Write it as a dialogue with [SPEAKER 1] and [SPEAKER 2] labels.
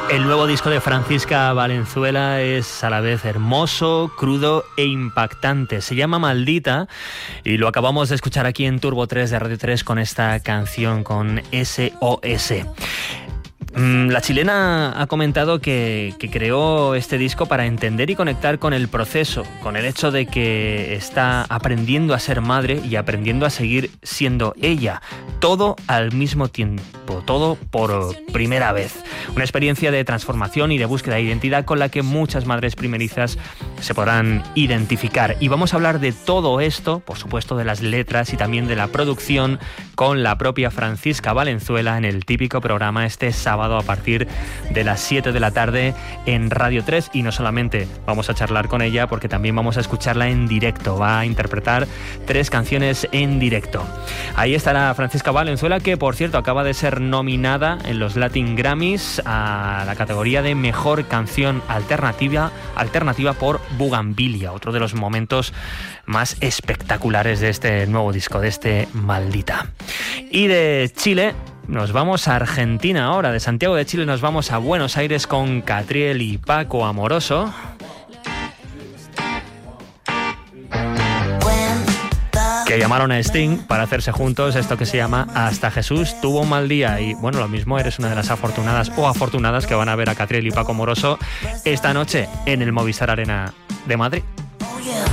[SPEAKER 1] El nuevo disco de Francisca Valenzuela es a la vez hermoso, crudo e impactante. Se llama Maldita y lo acabamos de escuchar aquí en Turbo 3 de Radio 3 con esta canción, con SOS. La chilena ha comentado que creó este disco para entender y conectar con el proceso, con el hecho de que está aprendiendo a ser madre y aprendiendo a seguir siendo ella, todo al mismo tiempo, todo por primera vez. Una experiencia de transformación y de búsqueda de identidad con la que muchas madres primerizas se podrán identificar. Y vamos a hablar de todo esto, por supuesto de las letras y también de la producción, con la propia Francisca Valenzuela en el típico programa este sábado a partir de las 7 de la tarde en Radio 3. Y no solamente vamos a charlar con ella, porque también vamos a escucharla en directo. Va a interpretar 3 canciones en directo. Ahí estará Francisca Valenzuela, que por cierto acaba de ser nominada en los Latin Grammys a la categoría de Mejor Canción Alternativa por Bugambilia, otro de los momentos más espectaculares de este nuevo disco, de este Maldita. Y de Chile nos vamos a Argentina ahora. De Santiago de Chile nos vamos a Buenos Aires con Catriel y Paco Amoroso, que llamaron a Sting para hacerse juntos esto que se llama Hasta Jesús tuvo un mal día. Y bueno, lo mismo, eres una de las afortunadas o afortunadas que van a ver a Catriel y Paco Amoroso esta noche en el Movistar Arena de Madrid.